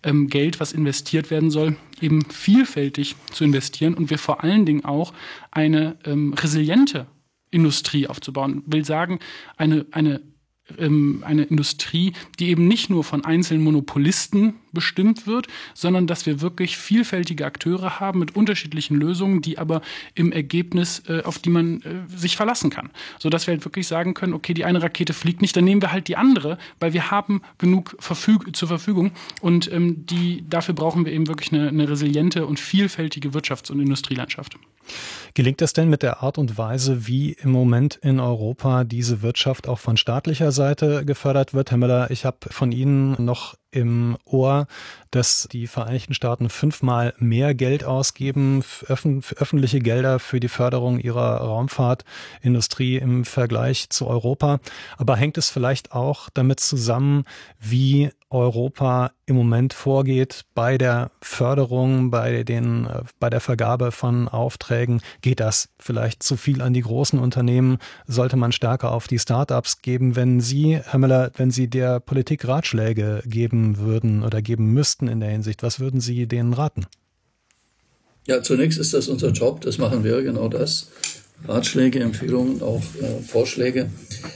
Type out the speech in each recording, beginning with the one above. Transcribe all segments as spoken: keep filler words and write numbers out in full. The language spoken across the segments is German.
ähm, Geld, was investiert werden soll, eben vielfältig zu investieren und wir vor allen Dingen auch eine ähm, resiliente Industrie aufzubauen. Will sagen, eine, eine eine Industrie, die eben nicht nur von einzelnen Monopolisten bestimmt wird, sondern dass wir wirklich vielfältige Akteure haben mit unterschiedlichen Lösungen, die aber im Ergebnis, äh, auf die man äh, sich verlassen kann. Sodass wir halt wirklich sagen können, okay, die eine Rakete fliegt nicht, dann nehmen wir halt die andere, weil wir haben genug verfüg- zur Verfügung und ähm, die, dafür brauchen wir eben wirklich eine, eine resiliente und vielfältige Wirtschafts- und Industrielandschaft. Gelingt es denn mit der Art und Weise, wie im Moment in Europa diese Wirtschaft auch von staatlicher Seite gefördert wird? Herr Müller, ich habe von Ihnen noch im Ohr, dass die Vereinigten Staaten fünfmal mehr Geld ausgeben, für öffentliche Gelder für die Förderung ihrer Raumfahrtindustrie im Vergleich zu Europa. Aber hängt es vielleicht auch damit zusammen, wie Europa im Moment vorgeht bei der Förderung, bei den, bei der Vergabe von Aufträgen? Geht das vielleicht zu viel an die großen Unternehmen? Sollte man stärker auf die Start-ups geben? Wenn Sie, Herr Müller, wenn Sie der Politik Ratschläge geben würden oder geben müssten in der Hinsicht, was würden Sie denen raten? Ja, zunächst ist das unser Job, das machen wir, genau das. Ratschläge, Empfehlungen, auch äh, Vorschläge.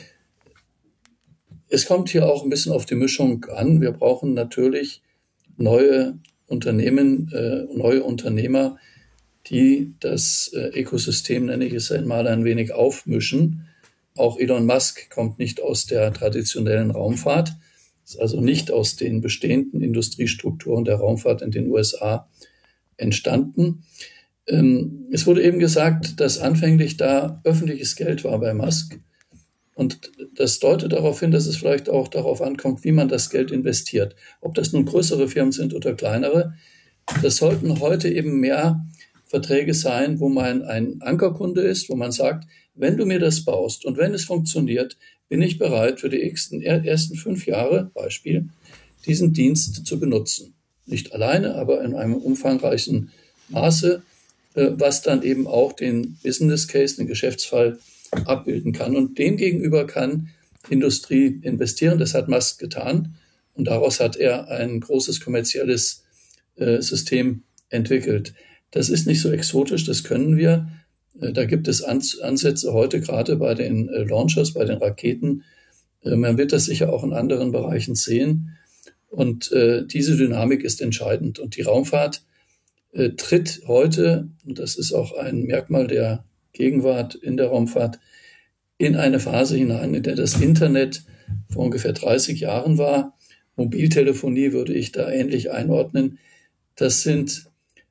Es kommt hier auch ein bisschen auf die Mischung an. Wir brauchen natürlich neue Unternehmen, äh, neue Unternehmer, die das äh, Ökosystem, nenne ich es einmal, ein wenig aufmischen. Auch Elon Musk kommt nicht aus der traditionellen Raumfahrt, ist also nicht aus den bestehenden Industriestrukturen der Raumfahrt in den U S A entstanden. Ähm, es wurde eben gesagt, dass anfänglich da öffentliches Geld war bei Musk. Und das deutet darauf hin, dass es vielleicht auch darauf ankommt, wie man das Geld investiert. Ob das nun größere Firmen sind oder kleinere, das sollten heute eben mehr Verträge sein, wo man ein Ankerkunde ist, wo man sagt, wenn du mir das baust und wenn es funktioniert, bin ich bereit für die ersten, ersten fünf Jahre, Beispiel, diesen Dienst zu benutzen. Nicht alleine, aber in einem umfangreichen Maße, was dann eben auch den Business Case, den Geschäftsfall abbilden kann. Und dem gegenüber kann Industrie investieren. Das hat Musk getan. Und daraus hat er ein großes kommerzielles äh, System entwickelt. Das ist nicht so exotisch, das können wir. Äh, da gibt es Ans- Ansätze heute, gerade bei den äh, Launchers, bei den Raketen. Äh, man wird das sicher auch in anderen Bereichen sehen. Und äh, diese Dynamik ist entscheidend. Und die Raumfahrt äh, tritt heute, und das ist auch ein Merkmal der Gegenwart in der Raumfahrt, in eine Phase hinein, in der das Internet vor ungefähr dreißig Jahren war. Mobiltelefonie würde ich da ähnlich einordnen. Das sind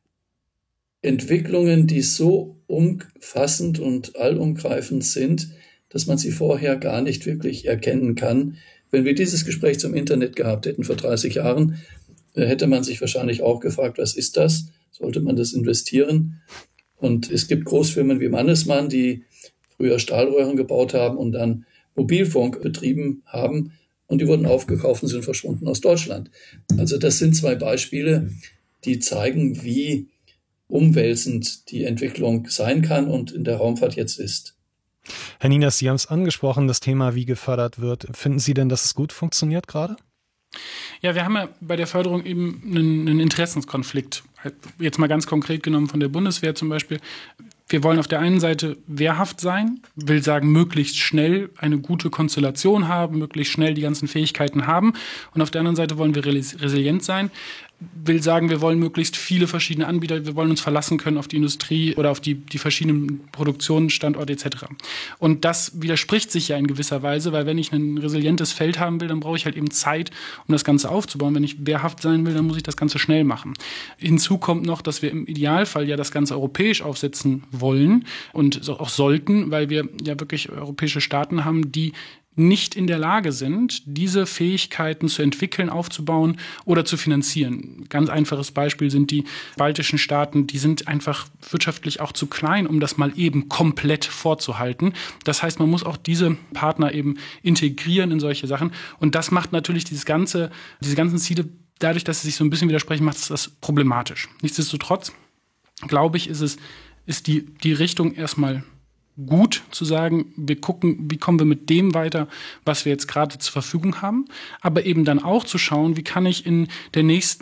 Entwicklungen, die so umfassend und allumgreifend sind, dass man sie vorher gar nicht wirklich erkennen kann. Wenn wir dieses Gespräch zum Internet gehabt hätten vor dreißig Jahren, hätte man sich wahrscheinlich auch gefragt, was ist das? Sollte man das investieren? Und es gibt Großfirmen wie Mannesmann, die früher Stahlröhren gebaut haben und dann Mobilfunk betrieben haben. Und die wurden aufgekauft und sind verschwunden aus Deutschland. Also das sind zwei Beispiele, die zeigen, wie umwälzend die Entwicklung sein kann und in der Raumfahrt jetzt ist. Herr Nieners, Sie haben es angesprochen, das Thema, wie gefördert wird. Finden Sie denn, dass es gut funktioniert gerade? Ja, wir haben ja bei der Förderung eben einen, einen Interessenskonflikt. Jetzt mal ganz konkret genommen von der Bundeswehr zum Beispiel. Wir wollen auf der einen Seite wehrhaft sein, will sagen, möglichst schnell eine gute Konstellation haben, möglichst schnell die ganzen Fähigkeiten haben. Und auf der anderen Seite wollen wir resilient sein, will sagen, wir wollen möglichst viele verschiedene Anbieter, wir wollen uns verlassen können auf die Industrie oder auf die, die verschiedenen Produktionsstandorte et cetera. Und das widerspricht sich ja in gewisser Weise, weil wenn ich ein resilientes Feld haben will, dann brauche ich halt eben Zeit, um das Ganze aufzubauen. Wenn ich wehrhaft sein will, dann muss ich das Ganze schnell machen. Hinzu kommt noch, dass wir im Idealfall ja das Ganze europäisch aufsetzen wollen und auch sollten, weil wir ja wirklich europäische Staaten haben, die nicht in der Lage sind, diese Fähigkeiten zu entwickeln, aufzubauen oder zu finanzieren. Ganz einfaches Beispiel sind die baltischen Staaten, die sind einfach wirtschaftlich auch zu klein, um das mal eben komplett vorzuhalten. Das heißt, man muss auch diese Partner eben integrieren in solche Sachen. Und das macht natürlich dieses ganze, diese ganzen Ziele, dadurch, dass sie sich so ein bisschen widersprechen, macht es das problematisch. Nichtsdestotrotz, glaube ich, ist es, ist die, die Richtung erstmal gut zu sagen, wir gucken, wie kommen wir mit dem weiter, was wir jetzt gerade zur Verfügung haben, aber eben dann auch zu schauen, wie kann ich in der nächsten